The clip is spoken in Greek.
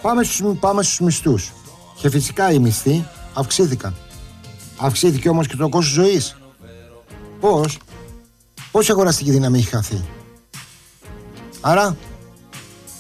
Πάμε στους μισθούς. Και φυσικά οι μισθοί αυξήθηκαν. Αυξήθηκε όμως και το κόστος ζωής. Πώς η αγοραστική δύναμη έχει χαθεί? Άρα